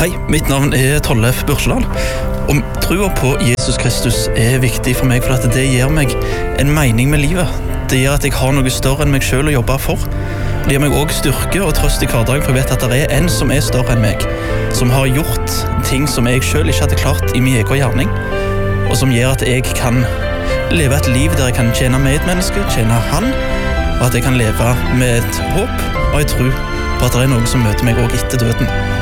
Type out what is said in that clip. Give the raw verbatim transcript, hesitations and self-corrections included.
Hei, mitt navn er Tollef Børsedal, og troen på Jesus Kristus er viktig for meg, for at det gir meg en mening med livet. Det gjør at jeg har noe større enn meg selv å jobbe for. Det gir meg også styrke og trøst i hverdagen, for jeg vet at det er en som er større enn meg, som har gjort ting som jeg selv ikke hadde klart i min egen gjerning, og som gjør at jeg kan leve et liv der jeg kan tjene medmennesker, tjene han, og at jeg kan leve med et håp og en tro på at det er noe som møter meg også etter døden.